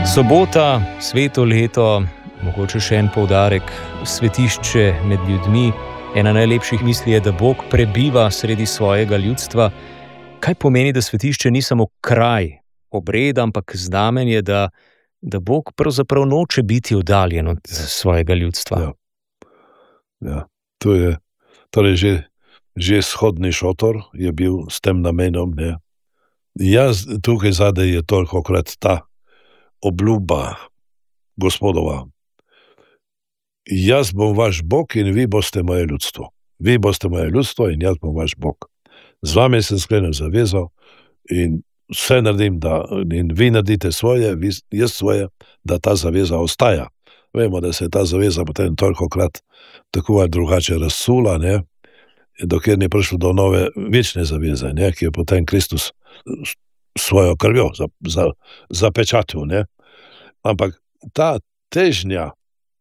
Sobota, sveto leto, mogoče še en poudarek, svetišče med ljudmi. Ena najlepših misli je, da Bog prebiva sredi svojega ljudstva. Kaj pomeni, da svetišče ni samo kraj obreda, ampak znamenje, da Bog pravzaprav noče biti oddaljen od svojega ljudstva? Ja. To je torej že shodni šotor je bil s tem namenom. Ne? Tukaj zadaj je tolikokrat ta obljuba Gospodova. Jaz bom vaš Bog in vi boste moje ljudstvo. Vi boste moje ljudstvo in jaz bom vaš Bog. Z vami sem sklenil zavezo in vse naredim, in vi naredite svoje, jaz svoje, da ta zaveza ostaja. Vemo, da se je ta zaveza potem tolikokrat tako ali drugače razsula, ne? Dokler ni prišlo do nove večne zaveze, ne? Ki je potem Kristus svojo krvjo zapečatil. Ne? Ampak ta težnja,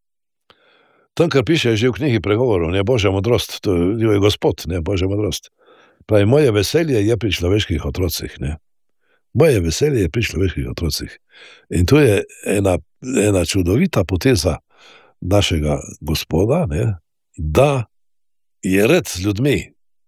tam, kar piše že v knjigi Pregovorov, ne, Božja modrost, to je Gospod, ne, Božja modrost. Pravi, moje veselje je pri človeških otrocih, ne. Moje veselje je pri človeških otrocih. In to je ena čudovita poteza našega Gospoda, ne, da je red z ljudmi.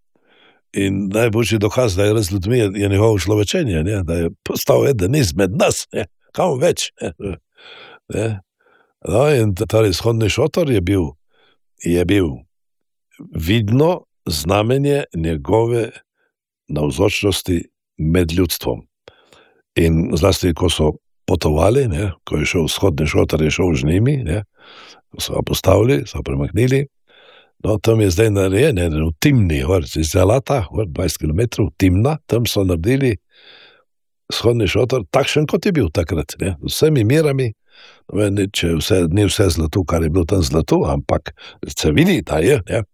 In najboljši dokaz, da je red z ljudmi, je njegovo človečenje, ne, da je postal eden izmed nas, ne, kam več. Ne. No, in ta izhodni šotor je bil vidno znamenje njegove navzočnosti med ljudstvom. In zlasti, ko so potovali, ne, ko je šel vzhodni šotor, je šel z njimi, ne, ko so ga postavili, so premaknili, no, tam je zdaj narejen, v Timni, iz Zalata, 20 km, Timna, tam so naredili vzhodni šotor, takšen, kot je bil takrat, ne, z vsemi mirami. Ni vse zlato, kar je bilo tam zlato, ampak se vidi, da je, ne.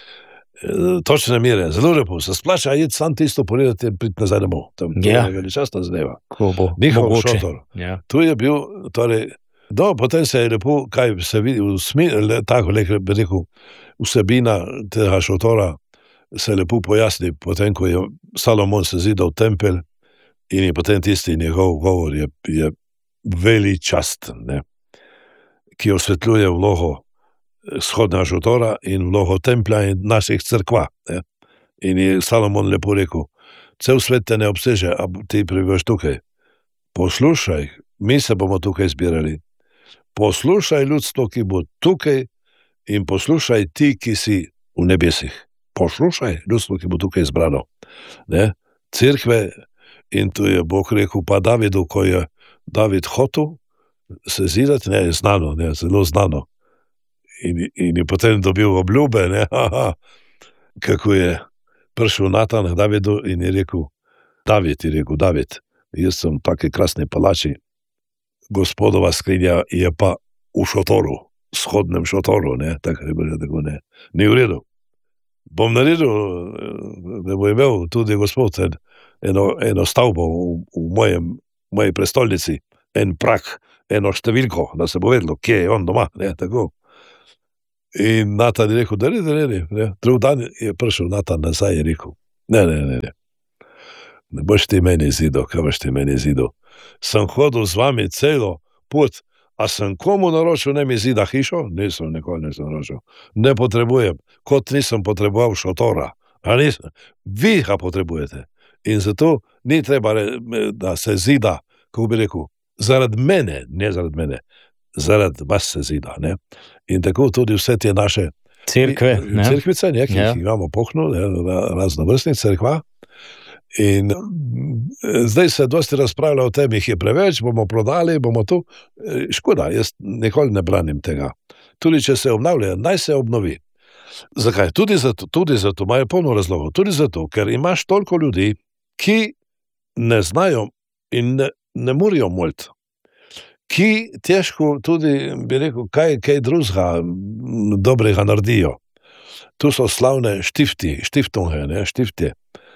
Točne mire, zelo lepo, se splača iti sam tisto pogledati in priti nazaj domov. Tam je veličastna zadeva. Njihov šotor. Ja. Tu je bil, torej, potem se je lepo, kaj se vidi, tako bi rekel, vsebina tega šotora se lepo pojasni, potem, ko je Salomon se zidal tempelj in je potem tisti njegov govor je veličasten, ne, ki osvetljuje vlogo vzhodnega šotora in vlogo templja in naših cerkva. Ne. In je Salomon lepo rekel, cel svet te ne obseže, a ti prebivaš tukaj. Poslušaj, mi se bomo tukaj zbirali. Poslušaj ljudstvo, ki bo tukaj, in poslušaj ti, ki si v nebesih. Poslušaj ljudstvo, ki bo tukaj zbrano. Ne. Cerkve, in tu je Bog rekel pa Davidu, ko je David hotel se zidati, ne, je znano, ne, zelo znano. In je potem dobil obljube, ne, kako je prišel Natan k Davidu in je rekel, David, jaz sem v taki krasni palači, Gospodova skrinja je pa v šotoru, vzhodnem šotoru, ne, tako ne, ni v redu. Bom naredil, da bo imel tudi Gospod eno stavbo v moji prestolnici, en prak, eno številko, da se bo vedelo, kje je on doma, ne, tako. In Natan je rekel, da ne. Drug dan je prišel Natan nazaj in rekel, ne boš ti meni zidal, kaj boš ti meni zidal. Sem hodil z vami celo pot, a sem komu naročil, ne mi zida hišo? Nisem naročil. Ne potrebujem, kot nisem potreboval šotora. Vi ga potrebujete. In zato ni treba, da se zida, kako bi rekel, zaradi mene, ne zaradi mene, zaradi vas se zida. Ne? In tako tudi vse te naše cerkvice, ki jih imamo pohnu, raznovrstnih cerkva. In zdaj se dosti razpravlja o tem, jih je preveč, bomo prodali, bomo tu. Škoda, jaz nikoli ne branim tega. Tudi če se obnavlja, naj se obnovi. Zakaj? Tudi zato, imajo polno razlogov, tudi zato, ker imaš toliko ljudi, ki ne znajo in ne morajo moliti, ki težko tudi, bi rekel, kaj drugega dobrega naredijo. Tu so slavne štiftunge, ne, štiftje.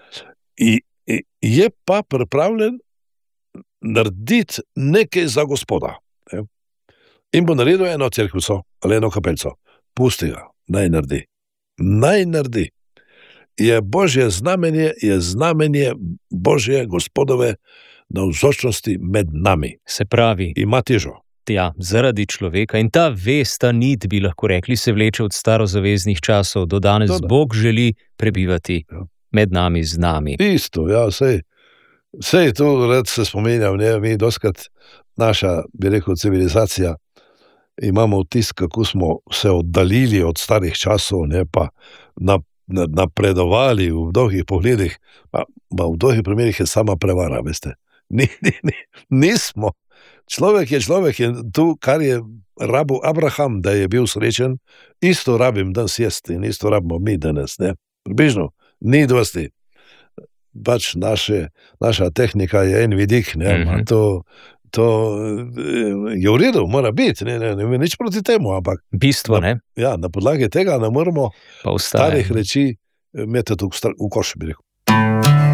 Je pa pripravljen narediti nekaj za Gospoda. Ne? In bo naredil eno cerkvico ali eno kapelco. Pusti ga, naj naredi. Je Božje znamenje, je znamenje Božje Gospodove navzočnosti med nami. Se pravi, Ima težo. ja, zaradi človeka in ta vest, ta nit, bi lahko rekli, se vleče od starozaveznih časov do danes. Da. Bog želi prebivati med nami, z nami. Isto, ja, sej to rad se spominjam, ne, mi doskrat naša, bi rekel, civilizacija, imamo vtis, kako smo se oddaljili od starih časov, ne, pa napredovali v mnogih pogledih, pa v mnogih primerih je sama prevara, veste. Nismo. Človek je človek in tu, kar je rabil Abraham, da je bil srečen, isto rabim danes jaz in isto rabimo mi danes, ne. Približno, ni dosti. Pač naša tehnika je en vidik, ne, to je v redu, mora biti, ne, nič proti temu, ampak Bistvo, ne? ja, na podlagi tega ne moramo Pa ostaja. starih reči metati v koš, bi rekel.